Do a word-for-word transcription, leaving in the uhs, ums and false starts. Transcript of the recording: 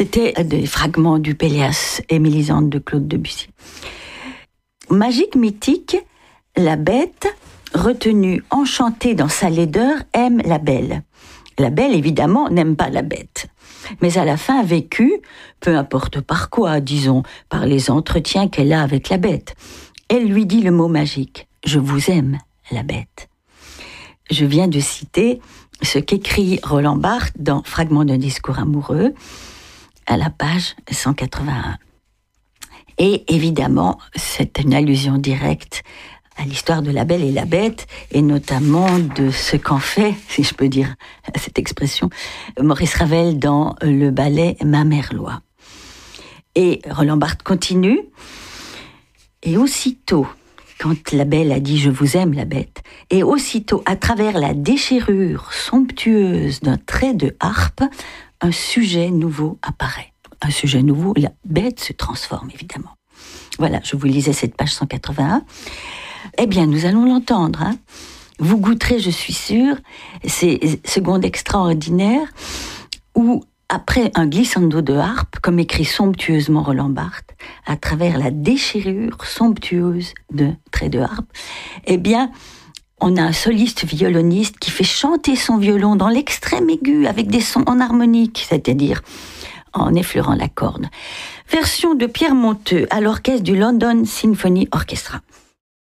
C'était des fragments du Péléas et Mélisande de Claude Debussy. Magique, mythique, la bête, retenue, enchantée dans sa laideur, aime la belle. La belle, évidemment, n'aime pas la bête. Mais à la fin a vécu, peu importe par quoi, disons, par les entretiens qu'elle a avec la bête. Elle lui dit le mot magique « Je vous aime, la bête ». Je viens de citer ce qu'écrit Roland Barthes dans Fragments d'un discours amoureux, à la page cent quatre-vingt-un. Et évidemment, c'est une allusion directe à l'histoire de la Belle et la Bête, et notamment de ce qu'en fait, si je peux dire cette expression, Maurice Ravel dans le ballet Ma Merlois. Et Roland Barthes continue, et aussitôt, quand la Belle a dit « Je vous aime, la Bête », et aussitôt, à travers la déchirure somptueuse d'un trait de harpe, un sujet nouveau apparaît. Un sujet nouveau, la Bête se transforme, évidemment. Voilà, je vous lisais cette page cent quatre-vingt-un. Eh bien, nous allons l'entendre. Hein. Vous goûterez, je suis sûre, ces secondes extraordinaires où, après un glissando de harpe, comme écrit somptueusement Roland Barthes, à travers la déchirure somptueuse de traits de harpe, eh bien, on a un soliste violoniste qui fait chanter son violon dans l'extrême aigu avec des sons en harmonique, c'est-à-dire en effleurant la corde. Version de Pierre Monteux à l'orchestre du London Symphony Orchestra.